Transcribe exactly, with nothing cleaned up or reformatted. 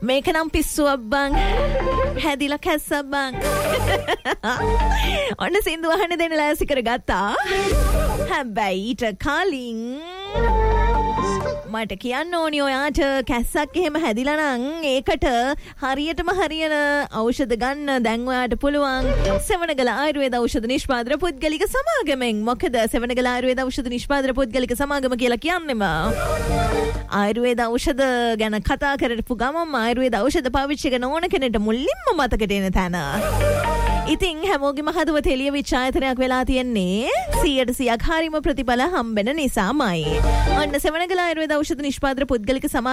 මේක නම් පිස්සුවක් බං. හැදිලා කැස්සක් බං. ඔන්න සින්දු අහන්න දෙන්න ලෑස්ති කරගත්තා. හැබැයි ඊට කලින් මට කියන්න ඕනි ඔයාට කැස්සක් එහෙම හැදිලා නම් ඒකට හරියටම හරියන ඖෂධ ගන්න දැන් ඔයාට පුළුවන් සෙවණගල ආයුර්වේද ඖෂධ නිෂ්පාදන පුද්ගලික සමාගමෙන්. මොකද සෙවණගල ආයුර්වේද ඖෂධ නිෂ්පාදන පුද්ගලික සමාගම කියලා කියන්නේම ආයුර්වේද ඖෂධ ගැන කතා කරපු ගමන් ආයුර්වේද ඖෂධ පාවිච්චි කරන ඕන කෙනෙක්ට මුලින්ම මතකට එන තැන. ඉතින් හැමෝගෙම හදවත එළිය වෙච්ච ආයතනයක් වෙලා තියෙන්නේ සියයට සියයක් හරිම ප්‍රතිඵල හම්බෙන නිසාමයි. ඔන්න සෙවණගල ආයුර්වේද ඖෂධ නිෂ්පාදන පුද්ගලික සමාගම